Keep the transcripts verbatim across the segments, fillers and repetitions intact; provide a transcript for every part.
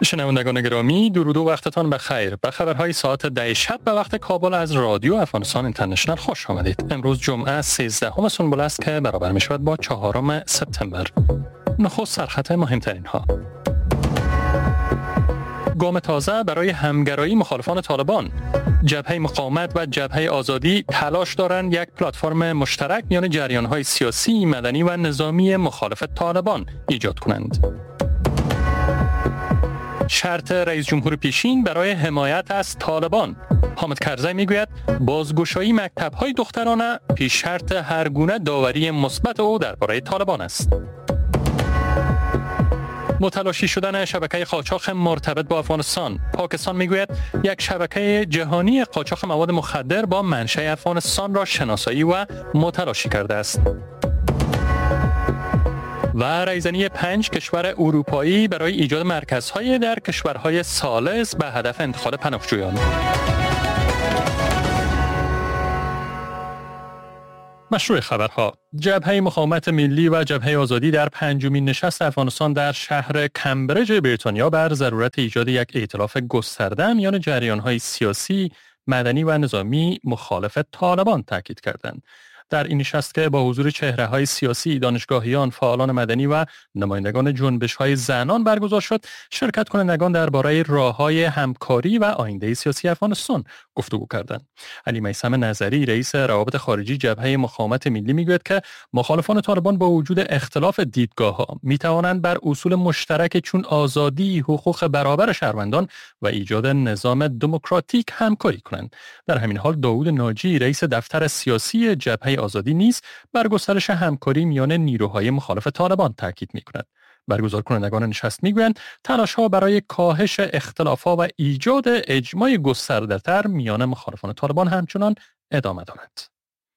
شنوندگان گرامی، درود و وقتتان بخیر. به خبرهای ساعت ده شب به وقت کابل از رادیو افغانستان اینترنشنال خوش آمدید. امروز جمعه سیزدهم سنبل است که برابر می شود با چهارم سپتامبر. نخست سرخط مهمترین ها. گام تازه برای همگرایی مخالفان طالبان. جبهه مقاومت و جبهه آزادی تلاش دارند یک پلتفرم مشترک میان جریان‌های سیاسی، مدنی و نظامی مخالف طالبان ایجاد کنند. شرط رئیس جمهور پیشین برای حمایت از طالبان. حامد کرزی میگوید بازگشایی مکتب‌های دخترانه پیش شرط هر گونه داوری مثبت او درباره طالبان است. متلاشی شدن شبکه قاچاق مرتبط با افغانستان. پاکستان میگوید یک شبکه جهانی قاچاق مواد مخدر با منشأ افغانستان را شناسایی و متلاشی کرده است. و رایزنی پنج کشور اروپایی برای ایجاد مرکزهای در کشورهای ثالث به هدف انتقال پناهجویان. مشروع خبرها. جبهه مقاومت ملی و جبهه آزادی در پنجمین نشست افغانستان در شهر کمبریج بریتانیا بر ضرورت ایجاد یک ائتلاف گسترده میان جریان‌های سیاسی، مدنی و نظامی مخالف طالبان تاکید کردند. در این نشست که با حضور چهره‌های سیاسی، دانشگاهیان، فعالان مدنی و نمایندگان جنبش‌های زنان برگزار شد، شرکت کنندگان درباره راه‌های همکاری و آینده سیاسی افغانستان گفتگو کردند. علی میثم نظری، رئیس روابط خارجی جبهه مقاومت ملی میگوید که مخالفان طالبان با وجود اختلاف دیدگاه‌ها می‌توانند بر اصول مشترک چون آزادی، حقوق برابر شهروندان و ایجاد نظام دموکراتیک همکاری کنند. در همین حال داوود ناجی، رئیس دفتر سیاسی جبهه آزادی نیز بر گسترش همکاری میان نیروهای مخالف طالبان تاکید می‌کند. برگزار کنندگان نشست میگویند تلاش‌ها برای کاهش اختلافات و ایجاد اجماع گسترده‌تر میان مخالفان طالبان همچنان ادامه دارد.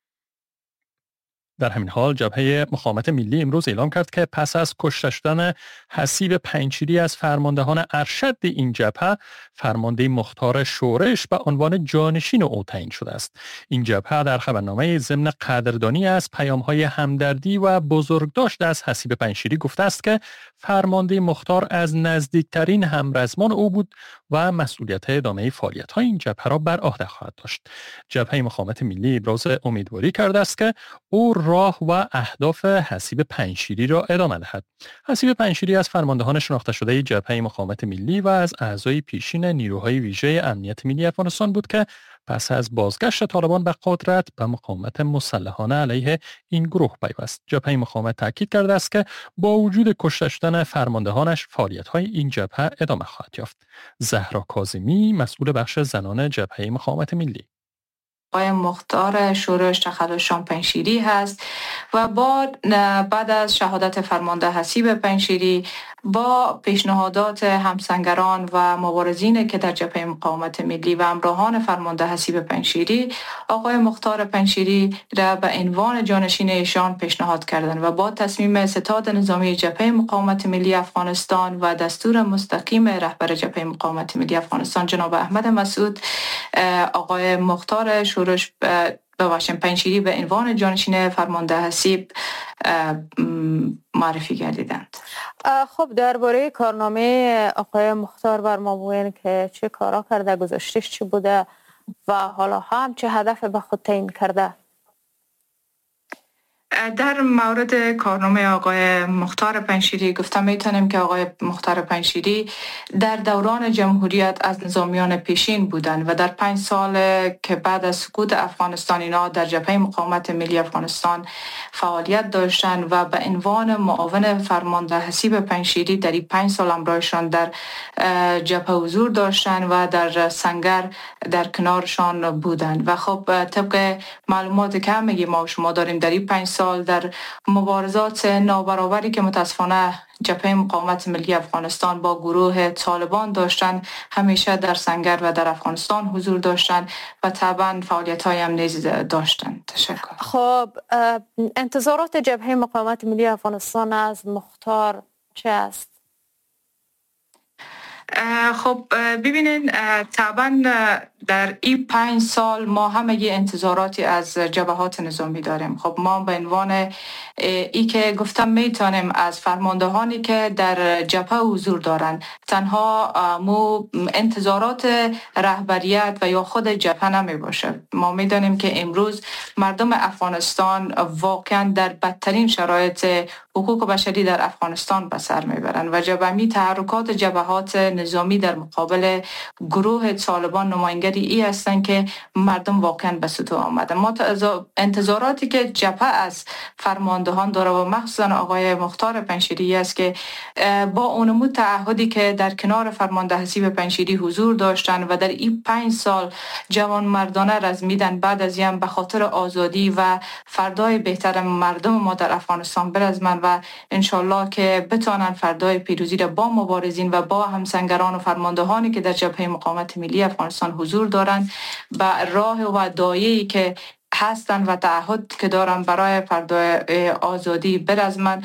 در همین حال جبهه مقاومت ملی امروز اعلام کرد که پس از کشته شدن حسیب پنجشیری از فرماندهان ارشد این جبهه، فرمانده مختار شورش به عنوان جانشین او تعیین شده است. این جبهه در خبرنامه ضمن قدردانی از پیام‌های همدردی و بزرگداشت از حسیب پنجشیری گفته است که فرمانده مختار از نزدیکترین همرزمان او بود و مسئولیت ادامه فعالیت‌های این جبهه را بر عهده خواهد داشت. جبهه مقاومت ملی ابراز امیدواری کرده است که او راه و اهداف حسیب پنجشیری را ادامه دهد. حسیب پنجشیری از فرماندهان شناخته شده جبهه مقاومت ملی و از اعضای پیشین نیروهای ویژه امنیت ملی افغانستان بود که پس از بازگشت طالبان به قدرت به مقاومت مسلحانه علیه این گروه پیوست. جبهه مقاومت تاکید کرده است که با وجود کشته شدن فرماندهانش فعالیت‌های این جبهه ادامه خواهد یافت. زهرا کاظمی، مسئول بخش زنان جبهه مقاومت ملی: آقای مختار شورش تخلصشان پنجشیری هست و با بعد از شهادت فرمانده حسیب پنجشیری با پیشنهادات همسنگران و مبارزین که در جبهه مقاومت ملی و همراهان فرمانده حسیب پنجشیری آقای مختار پنجشیری را به عنوان جانشین ایشان پیشنهاد کردند و با تصمیم ستاد نظامی جبهه مقاومت ملی افغانستان و دستور مستقیم رهبر جبهه مقاومت ملی افغانستان جناب احمد مسعود، آقای مختار شورش ببخشیم پنجشیری به عنوان جانشین فرمانده حسیب معرفی گردیدند. خب درباره کارنامه آقای مختار بر ما بگوین که چه کارا کرده، گذشته‌اش چی بوده و حالا هم چه هدف به خود تعیین کرده؟ در مورد کارنامه آقای مختار پنجشیری گفتم میتونیم که آقای مختار پنجشیری در دوران جمهوریت از نظامیان پیشین بودند و در پنج سال که بعد از سقوط افغانستان اینا در جبهه مقاومت ملی افغانستان فعالیت داشتند و به عنوان معاون فرمانده حسیب پنجشیری در این پنج سال همراهشان در جبهه حضور داشتند و در سنگر در کنارشان بودند و خب طبق معلوماتی که همگی ما و شما داریم در این پنج سال در مبارزات نابرابری که متاسفانه جبهه مقاومت ملی افغانستان با گروه طالبان داشتند، همیشه در سنگر و در افغانستان حضور داشتند و طبعا فعالیت‌های هم نیز داشتند. تشکر. خب انتظارات جبهه مقاومت ملی افغانستان از مختار چه است؟ خب ببینین طبعا در این پنج سال ما همگی انتظاراتی از جبهات نظامی داریم. خب ما به عنوان ای که گفتم میتونیم از فرماندهانی که در جبهه حضور دارن تنها مو انتظارات رهبریت و یا خود جبهه نمی باشه. ما میدانیم که امروز مردم افغانستان واقعا در بدترین شرایط حقوق بشری در افغانستان به سر میبرن و جبهمی تحرکات جبهات نظامی در مقابل گروه طالبان نمایندگی ای هستند که مردم واقعا به سطوح آمدن. ما انتظاراتی که جبهه از فرماندهان داره و مخصوصا آقای مختار پنجشیری است که با اونمو تعهدی که در کنار فرمانده حسیب پنجشیری حضور داشتن و در این پنج سال جوان مردانه رزمیدن بعد از یم به خاطر آزادی و فردای بهتر مردم ما در افغانستان برزمن و انشالله که بتانن فردای پیروزی را با مبارزین و با همسنگران و فرماندهانی که در جبهه مقاومت ملی افغانستان حضور دارند به راه و دایه‌ای که هستند و تعهد که دارن برای فردای آزادی برزمن.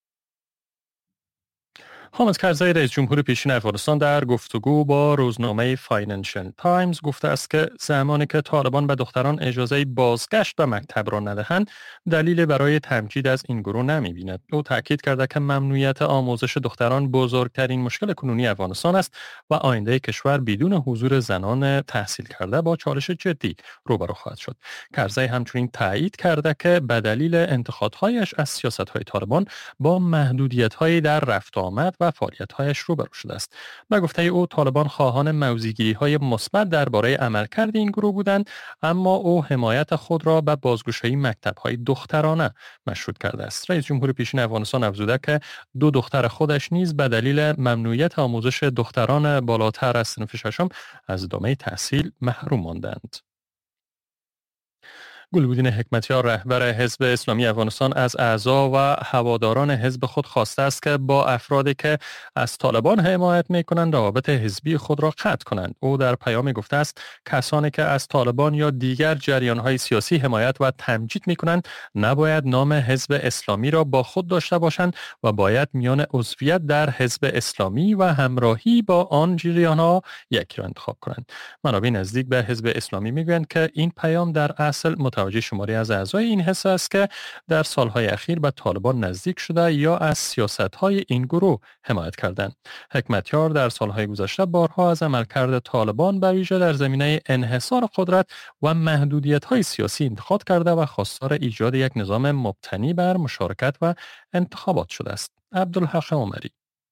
حامد کرزی رئیس جمهور پیشین افغانستان در گفتگو با روزنامه فاینانشل تایمز گفته است که زمانی که طالبان به دختران اجازه بازگشت به مکتب را ندهند دلیل برای تمجید از این گروه نمی‌بیند. او تاکید کرده که ممنوعیت آموزش دختران بزرگترین مشکل کنونی افغانستان است و آینده کشور بدون حضور زنان تحصیل کرده با چالش جدی روبرو خواهد شد. کرزی همچنین تایید کرده که به دلیل انتقادهایش از سیاست‌های طالبان با محدودیت‌های در رفت و آمد و فعالیت‌هایش روبرو شده است. به گفته او طالبان خواهان موضع‌گیری‌های مثبت درباره عملکرد این گروه بودند، اما او حمایت خود را به بازگشایی مکتب‌های دخترانه مشروط کرده است. رئیس جمهور پیشین افغانستان افزوده که دو دختر خودش نیز به دلیل ممنوعیت آموزش دختران بالاتر از صنف ششم از ادامه تحصیل محروم ماندند. گلبدین حکمتیار رهبر حزب اسلامی افغانستان از اعضا و هواداران حزب خود خواسته است که با افرادی که از طالبان حمایت می‌کنند روابط حزبی خود را قطع کنند. او در پیامی گفته است کسانی که از طالبان یا دیگر جریان‌های سیاسی حمایت و تمجید می‌کنند نباید نام حزب اسلامی را با خود داشته باشند و باید میان عضویت در حزب اسلامی و همراهی با آن جریان‌ها یکی را انتخاب کنند. منابع نزدیک به حزب اسلامی می‌گویند که این پیام در اصل متوجه شماری از اعضای این حزب است که در سالهای اخیر به طالبان نزدیک شده یا از سیاست‌های این گروه حمایت کردند. حکمتیار در سالهای گذشته بارها از عملکرد طالبان به ویژه در زمینه انحصار قدرت و محدودیت‌های سیاسی انتقاد کرده و خواستار ایجاد یک نظام مبتنی بر مشارکت و انتخابات شده است. عبدالحق عمری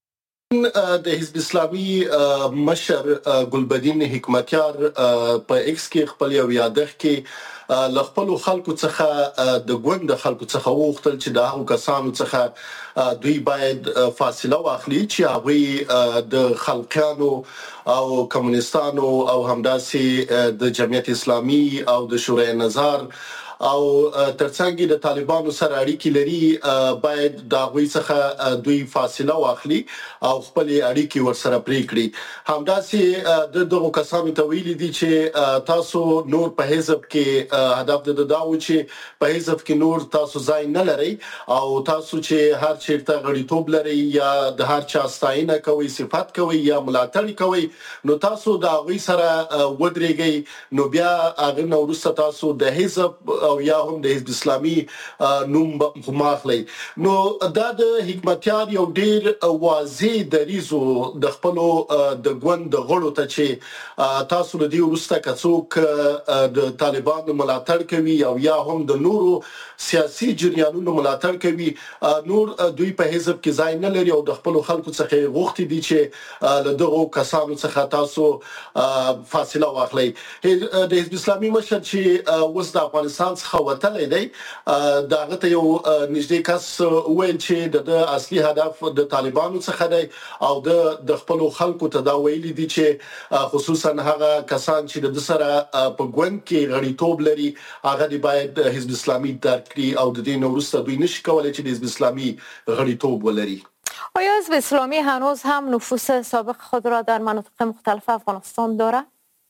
د حزب اسلامي مشر ګلبدین حکمتیار په ایکس کې خپل یو یادښت کې ل خپل خلکو څخه د ګوند خلکو څخه وغوښتل چې د هغو کسانو څخه دوی باید فاصله واخلي چې هغوی د خلقیانو او کمونستانو او همداسې د جمعیت اسلامي او د شورای نظر او ترڅنګ د طالبانو سره اړیکې لري باید د هغوی څخه دوی فاصله واخلي او خپل اړیکې ورسره پرې کړي. همداسې د دغو کسانو ته ویلي دي چې تاسو نور په حزب کې هدف د داو چې په حزب کې نور تاسو ځای نه لري او تاسو چې هر چیرته غړیتوب لري یا د هر چا ستاینه کوي صفات کوي یا ملاتړ کوي نو تاسو د هغوی سره ودرېږئ نو بیا هغه نو وروسته تاسو د حزب او یا هم د حزب اسلامي نوم مخاخلي. نو دا د حکمتیار یو ډیر واضح دریزو د خپل د ګوند د غړو ته چې تاسو د دې وروسته کڅوک د طالبانو ملاتړ کوي او یا هم د نورو سیاسي جریانونو ملاتړ کوي نور دوی په حزب کې ځای نه لري او د خپل خلکو څخه غوښتي دي چې له دغه کسانو څخه تاسو فاصله واخلئ. د حزب اسلامي مشر چې وس د افغانستان څخه وتلی دی داغه ته یو نږدې کس ویل چې د اصلي هدف د طالبانو څخه دی او د د خپل خلکو ته دا ویلي دي چې خصوصا هغه کسان چې د سره په ګوند کې غړیتوب لري هغه دی باید حزب اسلامي درک کړي او د دې نو وروسته دوی نشي کولای چې د حزب اسلامي غړیتوب ولري. آیا حزب اسلامی هنوز هم نفوذ سابق خود را در مناطق مختلف افغانستان دارد؟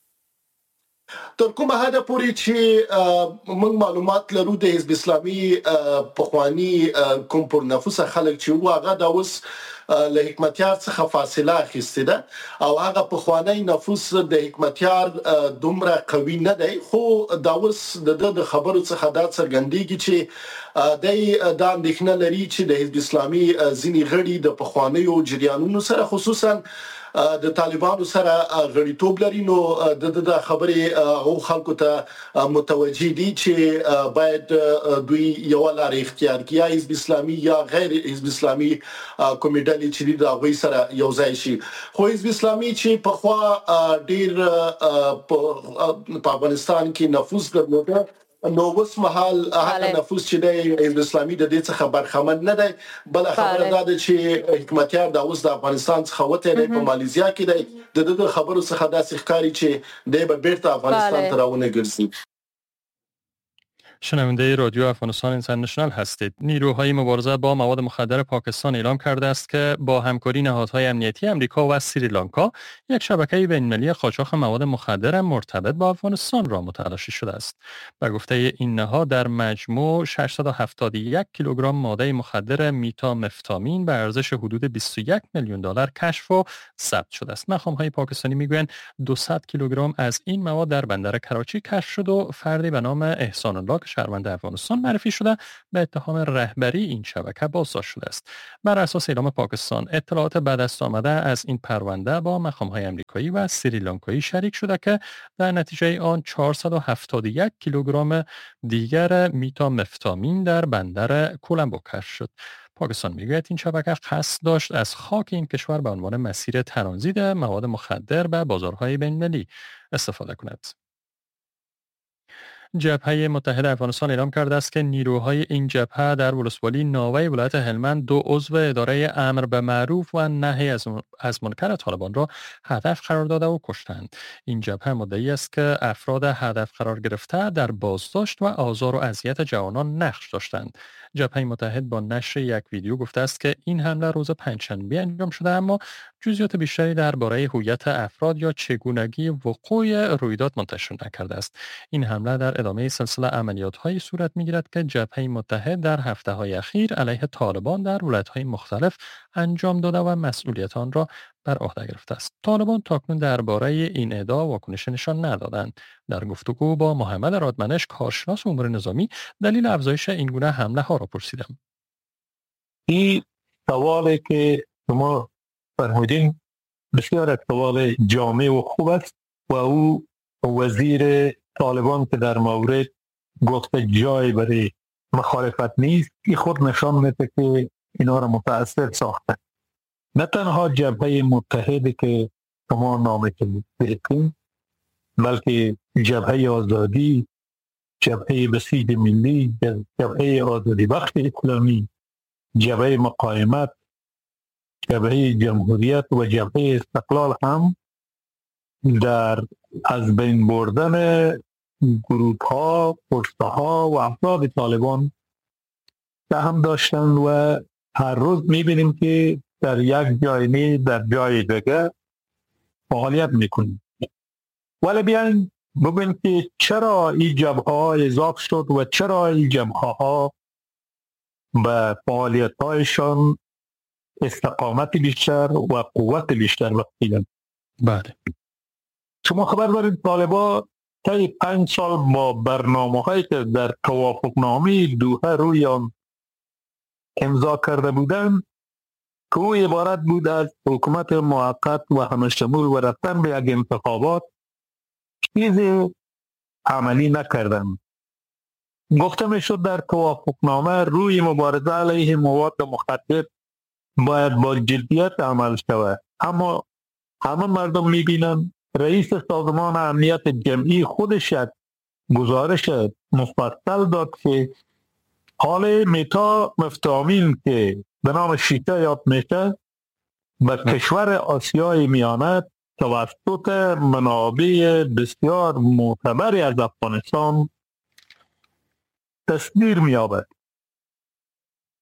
تر کومه حد پورې چې موږ معلومات لرو د حزب اسلامي په خواني کوم پر نفوس خلک چې هغه د اوس له حکمتیار څخه فاصله اخیستې ده او هغه پخوانی نفوذ د حکمتیار دومره قوي نه دی، خو دا اوس د خبرو څخه دا څرګندېږي چې د دا اندېښنه لري چې د حزب اسلامي ځینې غړي د پخوانیو جریانونو سره خصوصا د طالبانو سره غړیتوب لري، نو د د خبرې او خلکو ته متوجي دي چې باید دوی یو لار اختیار کړي، یا حزب اسلامي یا غیر حزب اسلامي کومې ډلې چې د هغوی سره یو ځای شي. خو حزب اسلامي چې پخوا ډیر په افغانستان کې نفوذ درلوده، نو اوس مهال هغه نفوذ چې د حزب اسلامي د دې څخه برخمن نه دی. بل خبره دا ده چې حکمتیار د اوس د افغانستان څخه وته دی، په ماليزیا کې دی. د د خبرو څخه داسې ښکاري چې د به بیرته افغانستان ته راونه ګرځي. شنونده رادیو افغانستان اینترنشنال هستید. نیروهای مبارزه با مواد مخدر پاکستان اعلام کرده است که با همکاری نهادهای امنیتی امریکا و سریلانکا یک شبکه بین‌المللی قاچاق مواد مخدر مرتبط با افغانستان را متلاشی شده است. به گفته این نهاد در مجموع ششصد و هفتاد و یک کیلوگرم ماده مخدر میتامفتامین به ارزش حدود بیست و یک میلیون دلار کشف و ثبت شده است. مقام‌های پاکستانی میگویند دویست کیلوگرم از این مواد در بندر کراچی کشف شد و فردی به نام احسان الله شهروند افغانستان معرفی شده به اتهام رهبری این شبکه بازداشت شده است. بر اساس اعلام پاکستان، اطلاعات به دست آمده از این پرونده با مقام‌های آمریکایی و سریلانکایی شریک شده که در نتیجه آن چهارصد و هفتاد و یک کیلوگرم دیگر میتامفتامین در بندر کولمبو کشف شد. پاکستان میگوید این شبکه قصد داشت از خاک این کشور به عنوان مسیر ترانزیت مواد مخدر به بازارهای بین‌المللی استفاده کند. جبهه متحد افغانستان اعلام کرده است که نیروهای این جبهه در ولسوالی ناوه ولایت هلمند دو عضو اداره امر به معروف و نهی از, از منکر طالبان را هدف قرار داده و کشتند. این جبهه مدعی است که افراد هدف قرار گرفته در بازداشت و آزار و اذیت جوانان نقش داشتند. جبهه متحد با نشر یک ویدیو گفته است که این حمله روز پنجشنبه انجام شده، اما جزئیات بیشتری درباره هویت افراد یا چگونگی وقوع رویداد منتشر نکرده است. این حمله در ادامه سلسله عملیات‌های صورت می‌گیرد که جبهه متحد در هفته‌های اخیر علیه طالبان در ولایت‌های مختلف انجام داده و مسئولیت آن را بر عهده گرفته است. طالبان تاکنون درباره این ادعا واکنش نشان ندادند. در گفتگو با محمد رادمنش، کارشناس امور نظامی، دلیل افزایش این گونه حمله ها را پرسیدم. این سوالی که شما فرمودین بسیار سوال جامع و خوب است و او وزیر طالبان که در مورد گفته جای برای مخالفت نیست، این خود نشان میده که اینا را متأثر ساخته. نه تنها جبهه متحدی که شما نام کردین، بلکه جبهه آزادی، جبهه بسیج ملی، جبهه آزادی بخش اسلامی، جبهه مقاومت، جبهه جمهوریت و جبهه استقلال هم در از بین بردن گروه ها، پرسته ها و افراد طالبان سهم داشتن و هر روز میبینیم که در یک جای نه در جای دیگه فعالیت میکنیم. ولی بیان ببین که چرا این جبهه ها اضافه شد و چرا این جبهه ها به فعالیت هایشان استقامت بیشتر و قوت بیشتر بخشیدن. بله. شما خبر دارید طالبان طی پنج سال با برنامه هایی که در توافقنامه دوحه روی آن امضا کرده بودند که او عبارت بود از حکومت موقت و همشمول و رفتن به یک انتخابات، چیزی عملی نکردند. گفته می شد در توافقنامه روی مبارزه علیه مواد مخدر باید با جدیت عمل شود، اما همه مردم می بینند رئیس سازمان امنیت جمعی خودش گزارش مفصل داد که حال میتامفتامین که به نام شیشه یاد میشه به کشور آسیای میانه توسط منابع بسیار معتبری از افغانستان تصدیر می‌یابد.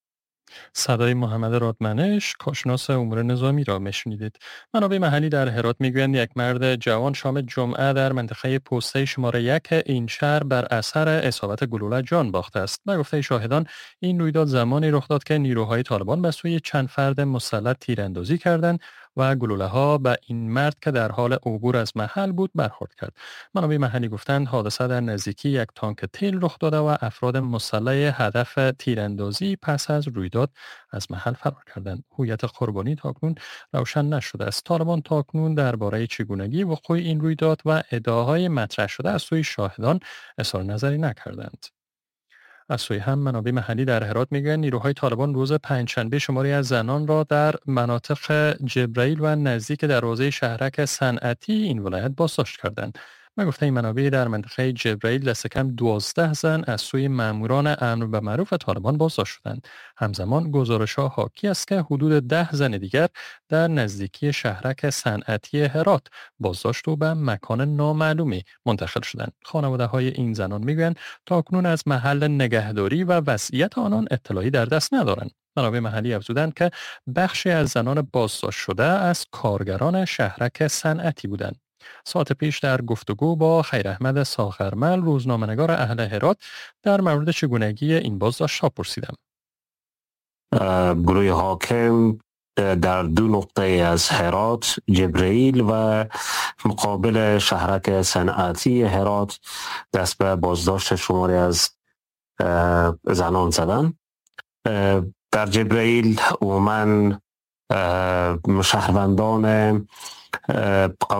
صدای محمد رادمنش، کارشناس امور نظامی را میشنیدید. منابع محلی در هرات میگویند یک مرد جوان شام جمعه در منطقه پسته شماره یک این شهر بر اثر اصابت گلوله جان باخته است. به گفته شاهدان این رویداد زمانی رخ داد که نیروهای طالبان به سوی چند فرد مسلح تیراندازی کردند و گلوله ها به این مرد که در حال عبور از محل بود برخورد کرد. منابع محلی گفتند حادثه در نزدیکی یک تانک تیل رخ داده و افراد مسلح هدف تیراندازی پس از رویداد از محل فرار کردند. هویت قربانی تاکنون روشن نشده است. طالبان تاکنون درباره چگونگی وقوع این رویداد و ادعاهای مطرح شده از سوی شاهدان اظهار نظری نکردند. از سوی هم منابع محلی در هرات میگویند نیروهای طالبان روز پنجشنبه شماری از زنان را در مناطق جبرائیل و نزدیک دروازه شهرک صنعتی این ولایت بازداشت کردند. به گفته این منابع در منطقه جبرائیل دست کم دوازده زن از سوی ماموران امر به معروف طالبان بازداشت شدند. همزمان گزارش‌ها حاکی است که حدود ده زن دیگر در نزدیکی شهرک صنعتی هرات بازداشت و به مکان نامعلومی منتقل شدند. خانواده‌های این زنان میگویند تاکنون از محل نگهداری و وضعیت آنان اطلاعی در دست ندارند. منابع محلی افزودند که بخشی از زنان بازداشت شده از کارگران شهرک صنعتی بودند. ساعت پیش در گفتگو با خیر احمد ساغرمل روزنامه‌نگار اهل هرات در مورد چگونگی این بازداشت‌ها پرسیدم. گروه حاکم در دو نقطه از هرات، جبرائیل و مقابل شهرک صنعتی هرات دست به بازداشت شماری از زنان زدن. در جبرائیل عموماً شهروندان